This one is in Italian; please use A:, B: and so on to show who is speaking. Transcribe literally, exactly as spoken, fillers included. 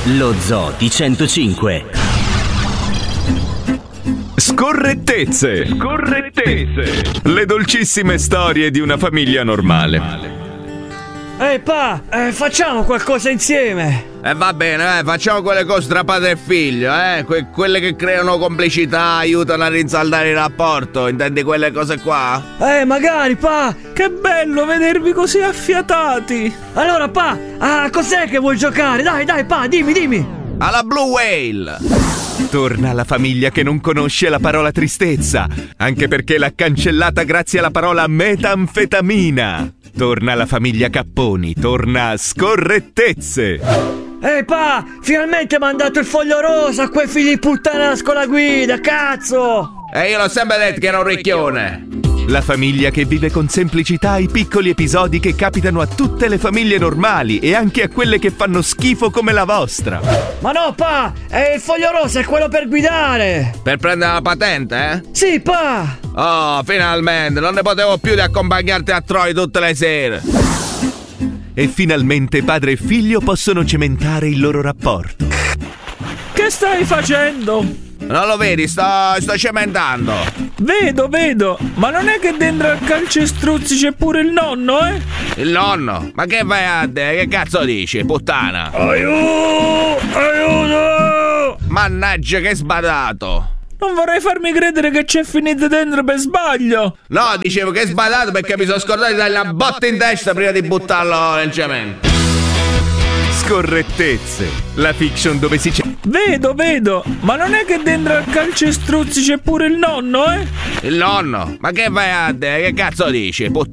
A: Lo Zoo di centocinque.
B: Scorrettezze. Scorrettezze. Le dolcissime storie di una famiglia normale.
C: Ehi pa, eh, facciamo qualcosa insieme.
D: Eh va bene, eh, facciamo quelle cose tra padre e figlio, eh, que- quelle che creano complicità, aiutano a rinsaldare il rapporto, intendi quelle cose qua?
C: Eh, magari pa,
E: Che bello vedervi così affiatati.
C: allora pa, ah, cos'è che vuoi giocare? Dai, dai pa, dimmi, dimmi.
D: Alla Blue Whale!
B: Torna la famiglia che non conosce la parola tristezza, anche perché l'ha cancellata grazie alla parola metanfetamina. Torna la famiglia Capponi, torna Scorrettezze.
C: Ehi pa, finalmente mi ha mandato il foglio rosa a quei figli di puttana della scuola guida, cazzo!
D: E io l'ho sempre detto che era un ricchione!
B: La famiglia che vive con semplicità i piccoli episodi che capitano a tutte le famiglie normali e anche a quelle che fanno schifo come la vostra.
C: Ma no pa, è il foglio rosa, è quello per guidare.
D: Per prendere la patente, eh?
C: Sì pa.
D: Oh, finalmente, non ne potevo più di accompagnarti a Troy tutte le sere!
B: E finalmente padre e figlio possono cementare il loro rapporto.
E: Che stai facendo?
D: Non lo vedi, sto, sto cementando!
E: Vedo, vedo. Ma non è che dentro al calcestruzzi c'è pure il nonno, eh?
D: Il nonno? Ma che vai a dire? Che cazzo dici, puttana?
E: Aiuto! Aiuto!
D: Mannaggia, che sbadato!
E: Non vorrei farmi credere che c'è finito dentro per sbaglio.
D: No, dicevo che è sbadato perché mi sono scordato di dargli una botta in testa prima di buttarlo nel cemento.
B: Scorrettezze, la fiction dove si c'è.
E: Vedo, vedo. Ma non è che dentro al calcestruzzi c'è pure il nonno, eh?
D: Il nonno? Ma che vai a dire? Che cazzo dici, puttana?